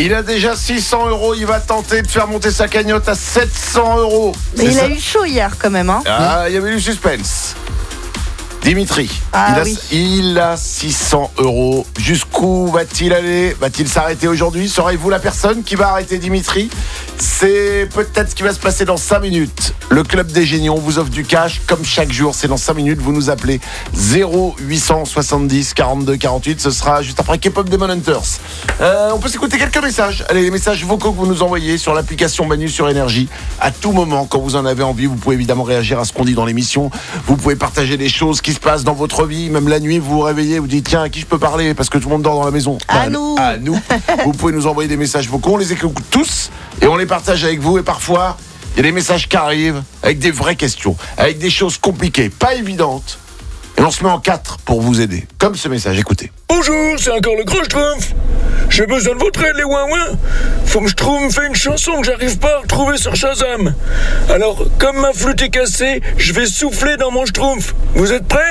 Il a déjà 600 €. Il va tenter de faire monter sa cagnotte à 700 €. Mais il a eu chaud hier quand même. Hein. Ah, il y avait du suspense. Dimitri, il a 600 €. Jusqu'où va-t-il aller? Va-t-il s'arrêter aujourd'hui? Serez-vous la personne qui va arrêter Dimitri? C'est peut-être ce qui va se passer dans 5 minutes. Le Club des Génies, on vous offre du cash comme chaque jour. C'est dans 5 minutes. Vous nous appelez 0870 42 48. Ce sera juste après K-pop Demon Hunters. On peut s'écouter quelques messages. Allez, les messages vocaux que vous nous envoyez sur l'application Manu sur Énergie. À tout moment, quand vous en avez envie, vous pouvez évidemment réagir à ce qu'on dit dans l'émission. Vous pouvez partager des choses qui se passe dans votre vie, même la nuit, vous vous réveillez, vous dites tiens, à qui je peux parler parce que tout le monde dort dans la maison. À nous. Vous pouvez nous envoyer des messages vocaux, on les écoute tous et on les partage avec vous. Et parfois, il y a des messages qui arrivent avec des vraies questions, avec des choses compliquées, pas évidentes. Et on se met en 4 pour vous aider. Comme ce message, écoutez. Bonjour, c'est encore le gros Schtroumpf. J'ai besoin de votre aide, les ouin-ouin. Faut que Schtroumpf fait une chanson que j'arrive pas à retrouver sur Shazam. Alors, comme ma flûte est cassée, je vais souffler dans mon Schtroumpf. Vous êtes prêts?